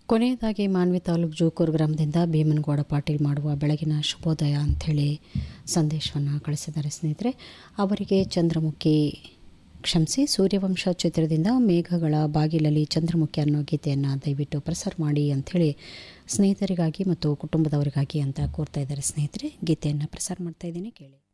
ಕೊನೆಯದಾಗಿ ಮಾನ್ವಿ ತಾಲೂಕು ಜೋಕೂರು ಗ್ರಾಮದಿಂದ ಭೀಮನಗೌಡ ಪಾಟೀಲ್ ಮಾಡುವ ಬೆಳಗಿನ ಶುಭೋದಯ ಅಂಥೇಳಿ ಸಂದೇಶವನ್ನು ಕಳಿಸಿದ್ದಾರೆ ಸ್ನೇಹಿತರೆ. ಅವರಿಗೆ ಸೂರ್ಯವಂಶ ಚಿತ್ರದಿಂದ ಮೇಘಗಳ ಬಾಗಿಲಲ್ಲಿ ಚಂದ್ರಮುಖಿ ಅನ್ನೋ ಗೀತೆಯನ್ನು ದಯವಿಟ್ಟು ಪ್ರಸಾರ ಮಾಡಿ ಅಂಥೇಳಿ ಸ್ನೇಹಿತರಿಗಾಗಿ ಮತ್ತು ಕುಟುಂಬದವರಿಗಾಗಿ ಅಂತ ಕೋರ್ತಾ ಇದ್ದಾರೆ ಸ್ನೇಹಿತರೆ. ಗೀತೆಯನ್ನು ಪ್ರಸಾರ ಮಾಡ್ತಾ ಇದ್ದೀನಿ, ಕೇಳಿ.